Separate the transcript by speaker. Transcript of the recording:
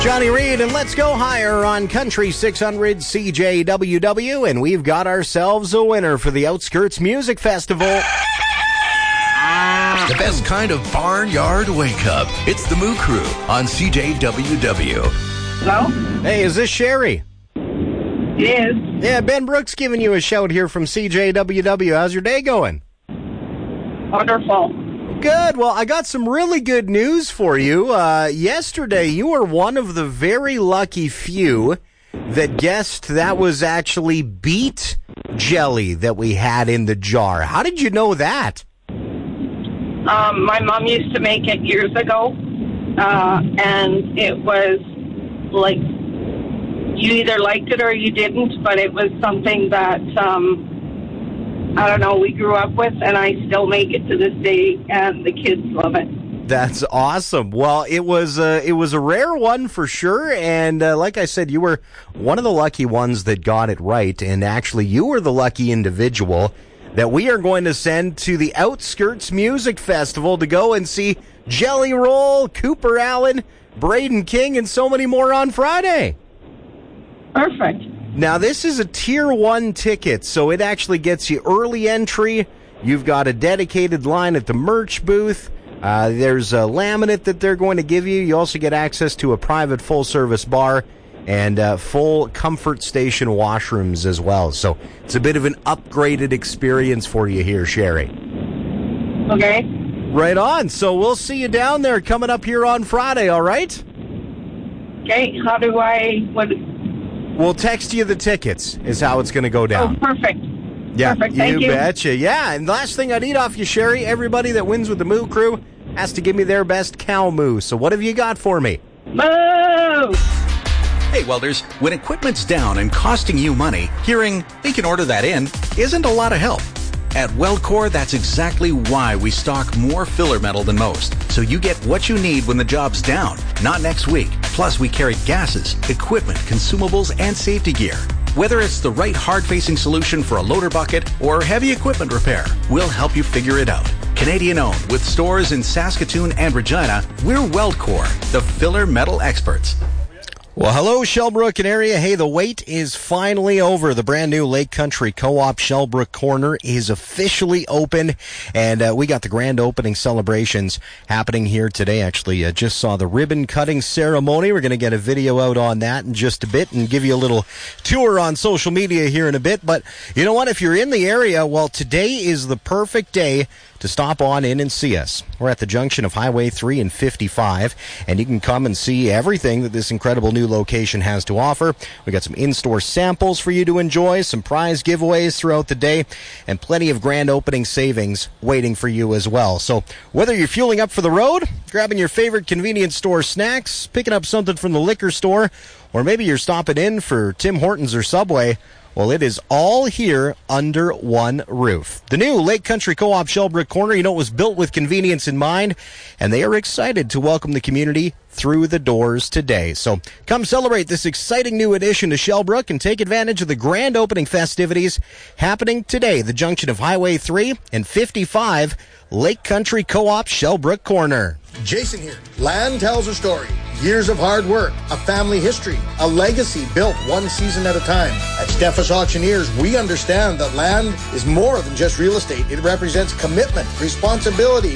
Speaker 1: Johnny Reed and Let's Go Higher on Country 600 CJWW, and we've got ourselves a winner for the Outskirts Music Festival.
Speaker 2: The best kind of barnyard wake-up. It's the Moo Crew on CJWW.
Speaker 3: Hello?
Speaker 1: Hey, is this Sherry?
Speaker 3: It is.
Speaker 1: Yeah, Ben Brooks giving you a shout here from CJWW. How's your day going?
Speaker 3: Wonderful.
Speaker 1: Good. Well, I got some really good news for you. Yesterday, you were one of the very lucky few that guessed that was actually beet jelly that we had in the jar. How did you know that?
Speaker 3: My mom used to make it years ago, and it was like you either liked it or you didn't, but it was something that I don't know, we grew up with, and I still make it to this day, and the kids love it.
Speaker 1: That's awesome. Well, it was a rare one for sure, and like I said, you were one of the lucky ones that got it right, and actually you were the lucky individual that we are going to send to the Outskirts Music Festival to go and see Jelly Roll, Cooper Allen, Braden King, and so many more on Friday.
Speaker 3: Perfect.
Speaker 1: Now, this is a Tier 1 ticket, so it actually gets you early entry. You've got a dedicated line at the merch booth. There's a laminate that they're going to give you. You also get access to a private full-service bar and full comfort station washrooms as well. So it's a bit of an upgraded experience for you here, Sherry.
Speaker 3: Okay.
Speaker 1: Right on. So we'll see you down there coming up here on Friday, all right?
Speaker 3: Okay, how do I...
Speaker 1: We'll text you the tickets is how it's going to go down.
Speaker 3: Oh, perfect.
Speaker 1: Yeah,
Speaker 3: perfect. Thank you.
Speaker 1: Betcha. Yeah, and the last thing I need off you, Sherry, everybody that wins with the Moo Crew has to give me their best cow moo. So what have you got for me?
Speaker 3: Moo!
Speaker 4: Hey, welders, when equipment's down and costing you money, hearing they can order that in isn't a lot of help. At Weldcore, that's exactly why we stock more filler metal than most, so you get what you need when the job's down, not next week. Plus, we carry gases, equipment, consumables, and safety gear. Whether it's the right hard-facing solution for a loader bucket or heavy equipment repair, we'll help you figure it out. Canadian-owned, with stores in Saskatoon and Regina, we're Weldcore, the filler metal experts.
Speaker 1: Well, hello, Shellbrook and area. Hey, the wait is finally over. The brand new Lake Country Co-op Shellbrook Corner is officially open, and we got the grand opening celebrations happening here today. Actually, I just saw the ribbon cutting ceremony. We're going to get a video out on that in just a bit and give you a little tour on social media here in a bit. But you know what? If you're in the area, well, today is the perfect day to stop on in and see us. We're at the junction of Highway 3 and 55, and you can come and see everything that this incredible new location has to offer. We got some in-store samples for you to enjoy, some prize giveaways throughout the day, and plenty of grand opening savings waiting for you as well. So whether you're fueling up for the road, grabbing your favorite convenience store snacks, picking up something from the liquor store, or maybe you're stopping in for Tim Hortons or Subway, well, it is all here under one roof. The new Lake Country Co-op Shellbrook Corner, you know, it was built with convenience in mind, and they are excited to welcome the community through the doors today. So come celebrate this exciting new addition to Shellbrook and take advantage of the grand opening festivities happening today. The junction of Highway 3 and 55, Lake Country Co-op Shellbrook Corner.
Speaker 5: Jason here. Land tells a story. Years of hard work, a family history, a legacy built one season at a time. At Steffes Auctioneers, we understand that land is more than just real estate. It represents commitment, responsibility,